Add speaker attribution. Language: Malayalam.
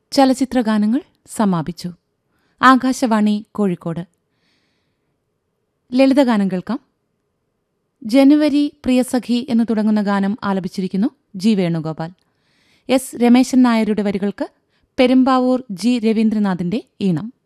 Speaker 1: ചലച്ചിത്രഗാനങ്ങൾ സമാപിച്ചു. ആകാശവാണി കോഴിക്കോട്. ലളിതഗാനം കേൾക്കാം. ജനുവരി പ്രിയസഖി എന്ന് തുടങ്ങുന്ന ഗാനം ആലപിച്ചിരിക്കുന്നു ജി വേണുഗോപാൽ. എസ് രമേശൻ നായരുടെ വരികൾക്ക് പെരുമ്പാവൂർ ജി രവീന്ദ്രനാഥിന്റെ ഈണം.